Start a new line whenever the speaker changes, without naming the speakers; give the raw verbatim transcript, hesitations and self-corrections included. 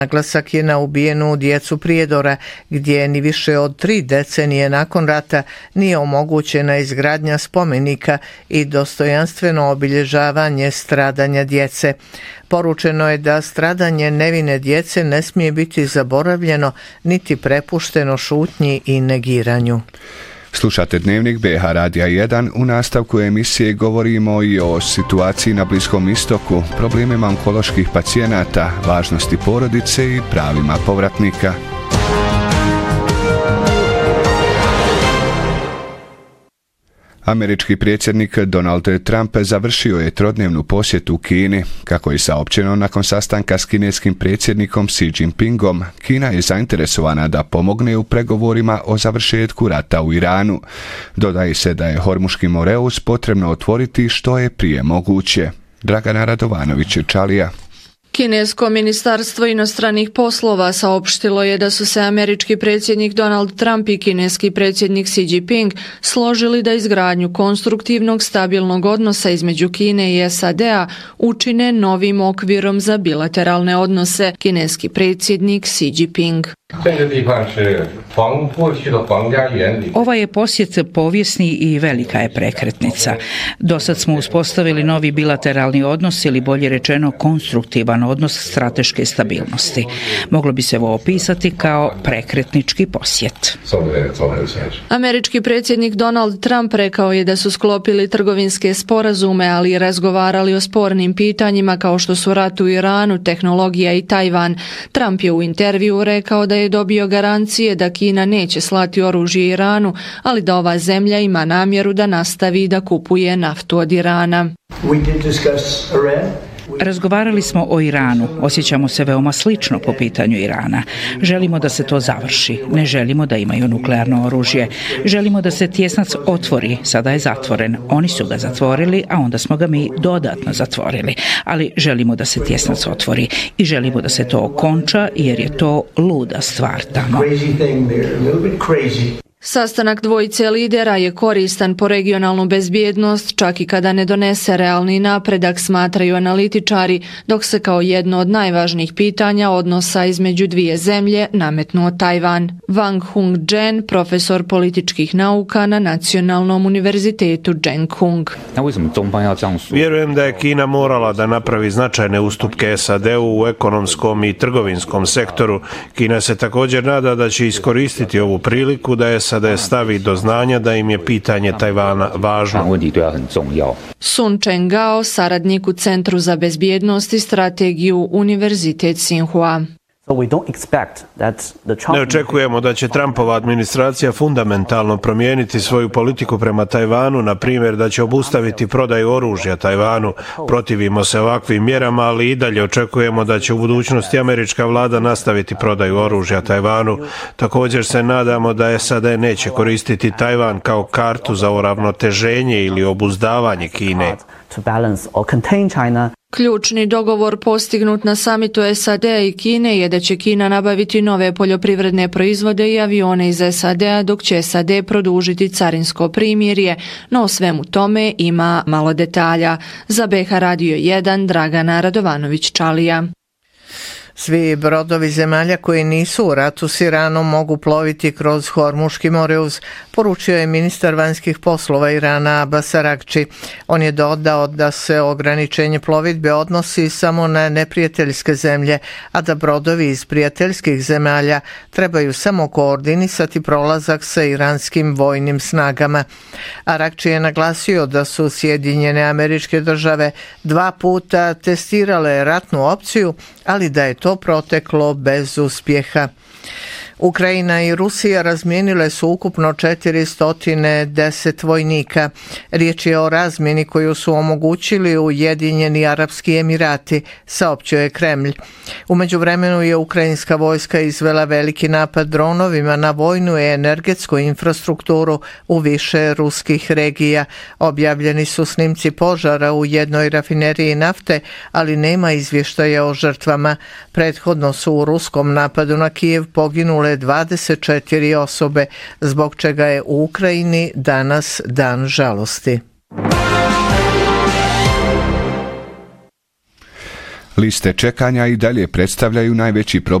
Naglasak je na ubijenu djecu Prijedora, gdje ni više od tri decenije nakon rata nije omogućena izgradnja spomenika i dostojanstveno obilježavanje stradanja djece. Poručeno je da stradanje nevine djece ne smije biti zaboravljeno niti prepušteno šutnji i negiranju.
Slušate Dnevnik B H Radija jedan. U nastavku emisije govorimo i o situaciji na Bliskom istoku, problemima onkoloških pacijenata, važnosti porodice i pravima povratnika. Američki predsjednik Donald Trump završio je trodnevnu posjetu Kini. Kako je saopćeno nakon sastanka s kineskim predsjednikom Xi Jinpingom, Kina je zainteresovana da pomogne u pregovorima o završetku rata u Iranu. Dodaje se da je Hormuški moreus potrebno otvoriti što je prije moguće. Dragana Radovanović-Čalija.
Kinesko ministarstvo inostranih poslova saopštilo je da su se američki predsjednik Donald Trump i kineski predsjednik Xi Jinping složili da izgradnju konstruktivnog stabilnog odnosa između Kine i S A D-a učine novim okvirom za bilateralne odnose. Kineski predsjednik Xi Jinping.
Ovaj je posjet povijesni i velika je prekretnica. Dosad smo uspostavili novi bilateralni odnos ili bolje rečeno konstruktivan odnos strateške stabilnosti. Moglo bi se ovo opisati kao prekretnički posjet.
Američki predsjednik Donald Trump rekao je da su sklopili trgovinske sporazume, ali i razgovarali o spornim pitanjima kao što su rat u Iranu, tehnologija i Tajvan. Trump je u intervju rekao da je dobio garancije da Kina neće slati oružje Iranu, ali da ova zemlja ima namjeru da nastavi da kupuje naftu od Irana.
Razgovarali smo o Iranu, osjećamo se veoma slično po pitanju Irana. Želimo da se to završi, ne želimo da imaju nuklearno oružje. Želimo da se tjesnac otvori, sada je zatvoren. Oni su ga zatvorili, a onda smo ga mi dodatno zatvorili. Ali želimo da se tjesnac otvori i želimo da se to okonča jer je to luda stvar tamo.
Sastanak dvojice lidera je koristan po regionalnu bezbjednost, čak i kada ne donese realni napredak, smatraju analitičari, dok se kao jedno od najvažnijih pitanja odnosa između dvije zemlje nametnuo Tajvan. Wang Hongzhen, profesor političkih nauka na Nacionalnom univerzitetu Zhenkung.
Vjerujem da je Kina morala da napravi značajne ustupke S A D-u u ekonomskom i trgovinskom sektoru. Kina se također nada da će iskoristiti ovu priliku da je S A D stavi do znanja da im je pitanje Tajvana važno.
Sun Chengao, saradnik u Centru za bezbjednost i strategiju Univerzitet Tsinghua.
Ne očekujemo da će Trumpova administracija fundamentalno promijeniti svoju politiku prema Tajvanu, na primjer da će obustaviti prodaju oružja Tajvanu. Protivimo se ovakvim mjerama, ali i dalje očekujemo da će u budućnosti američka vlada nastaviti prodaju oružja Tajvanu. Također se nadamo da S A D neće koristiti Tajvan kao kartu za uravnoteženje ili obuzdavanje Kine.
Ključni dogovor postignut na samitu S A D-a i Kine je da će Kina nabaviti nove poljoprivredne proizvode i avione iz S A D-a, dok će S A D produžiti carinsko primirje, no o svemu tome ima malo detalja. Za B H Radio jedan, Dragana Radovanović-Čalija.
Svi brodovi zemalja koji nisu u ratu s Iranom mogu ploviti kroz Hormuški moreus, poručio je ministar vanjskih poslova Irana Abbas Araghchi. On je dodao da se ograničenje plovidbe odnosi samo na neprijateljske zemlje, a da brodovi iz prijateljskih zemalja trebaju samo koordinisati prolazak sa iranskim vojnim snagama. Araghchi je naglasio da su Sjedinjene Američke Države dva puta testirale ratnu opciju, ali da je to proteklo bez uspjeha. Ukrajina i Rusija razmijenile su ukupno četiristo deset vojnika. Riječ je o razmjeni koju su omogućili Ujedinjeni Arapski Emirati, saopćio je Kremlj. U međuvremenu je ukrajinska vojska izvela veliki napad dronovima na vojnu i energetsku infrastrukturu u više ruskih regija. Objavljeni su snimci požara u jednoj rafineriji nafte, ali nema izvještaja o žrtvama. Prethodno su u ruskom napadu na Kijev poginule dvadeset četiri osobe, zbog čega je u Ukrajini danas dan žalosti.
Liste čekanja i dalje predstavljaju najveći problem